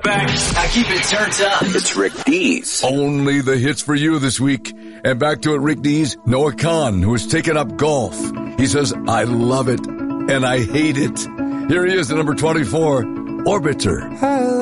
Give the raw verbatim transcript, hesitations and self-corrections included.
back. I keep it turned up. It's Rick Dees. Only the hits for you this week. And back to it, Rick Dees, Noah Khan, who has taken up golf. He says, I love it and I hate it. Here he is at number twenty-four, Orbiter.